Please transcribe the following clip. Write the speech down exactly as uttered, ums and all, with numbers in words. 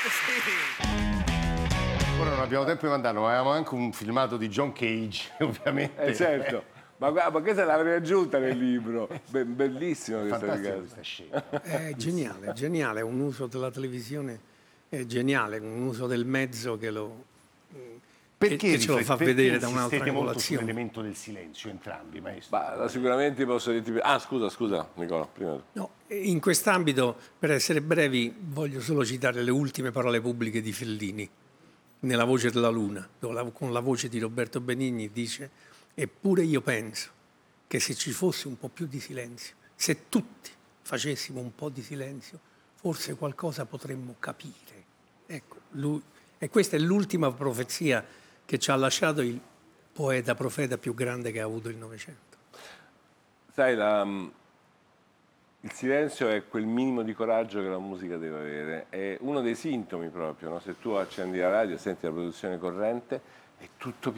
Ora non abbiamo tempo di mandarlo, ma avevamo anche un filmato di John Cage, ovviamente. Eh certo, ma, guarda, ma questa l'avrei aggiunta nel libro. Be- bellissimo questa Fantastica ragazza. questa scena. È geniale, geniale, un uso della televisione è geniale, un uso del mezzo che lo... Perché, che ce lo fa perché vedere da un'altra insistete molto angolazione. sull'elemento del silenzio, entrambi, maestro? Ma sicuramente posso dirti... Ah, scusa, scusa, Nicola, prima. No, in quest'ambito, per essere brevi, voglio solo citare le ultime parole pubbliche di Fellini, nella Voce della Luna, dove la- con la voce di Roberto Benigni dice: eppure io penso che se ci fosse un po' più di silenzio, se tutti facessimo un po' di silenzio, forse qualcosa potremmo capire. Ecco, lui, e questa è l'ultima profezia che ci ha lasciato il poeta profeta più grande che ha avuto il Novecento. Sai, la, il silenzio è quel minimo di coraggio che la musica deve avere. È uno dei sintomi proprio, no? Se tu accendi la radio e senti la produzione corrente, è tutto